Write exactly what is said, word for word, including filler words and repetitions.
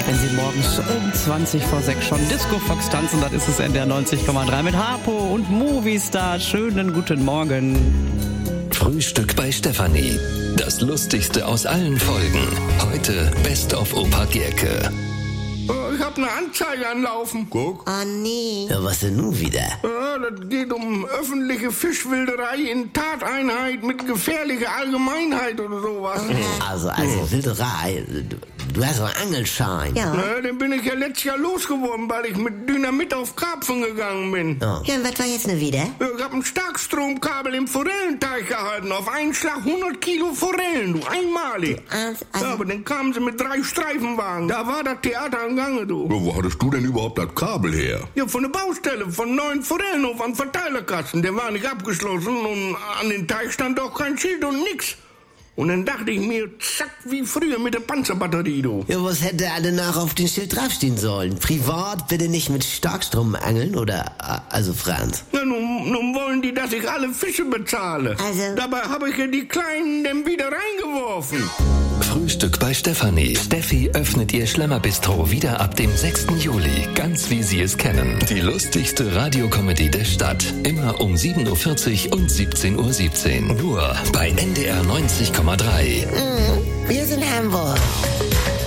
wenn Sie morgens um zwanzig vor sechs schon Disco Fox tanzen, dann ist es N D R neunzig Komma drei mit Harpo und Movistar. Schönen guten Morgen. Frühstück bei Stefanie. Das Lustigste aus allen Folgen. Heute Best of Opa Gerke. Ich hab eine Anzeige anlaufen. Guck. Oh nee. Ja, was denn nun wieder? Ja, das geht um öffentliche Fischwilderei in Tateinheit mit gefährlicher Allgemeinheit oder sowas. Also, also Wilderei. Du, du hast einen Angelschein. Ja. Na, den bin ich ja letztes Jahr losgeworden, weil ich mit Dynamit auf Karpfen gegangen bin. Ja. Ja, und was war jetzt nur wieder? Ja, ich hab ein Starkstromkabel im Forellenteich gehalten. Auf einen Schlag hundert Kilo Forellen, du, einmalig. Also, also, Ja, aber dann kamen sie mit drei Streifenwagen. Da war das Theater am Gange, du. Ja, wo hattest du denn überhaupt das Kabel her? Ja, von der Baustelle, von neuen Forellenhof am Verteilerkasten. Der war nicht abgeschlossen und an den Teich stand auch kein Schild und nix. Und dann dachte ich mir, zack, wie früher mit der Panzerbatterie, du. Ja, was hätte er danach auf den Schild draufstehen sollen? Privat bitte nicht mit Starkstrom angeln, oder? Also, Franz. Ja, nun, nun wollen die, dass ich alle Fische bezahle. Also- Dabei habe ich ja die Kleinen dann wieder reingeworfen. Frühstück bei Stefanie. Steffi öffnet ihr Schlemmerbistro wieder ab dem sechsten Juli. Ganz wie Sie es kennen. Die lustigste Radiokomödie der Stadt. Immer um sieben Uhr vierzig und siebzehn Uhr siebzehn. Nur bei N D R neunzig Komma drei. wir sind Hamburg.